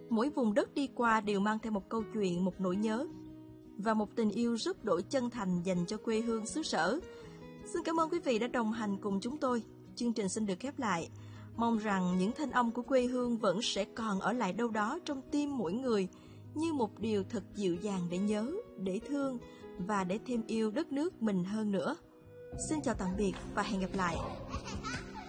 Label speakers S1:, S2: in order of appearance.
S1: Mỗi vùng đất đi qua đều mang theo một câu chuyện, một nỗi nhớ và một tình yêu rất đổi chân thành dành cho quê hương xứ sở. Xin cảm ơn quý vị đã đồng hành cùng chúng tôi. Chương trình xin được khép lại. Mong rằng những thanh âm của quê hương vẫn sẽ còn ở lại đâu đó trong tim mỗi người, như một điều thật dịu dàng để nhớ, để thương và để thêm yêu đất nước mình hơn nữa. Xin chào tạm biệt và hẹn gặp lại.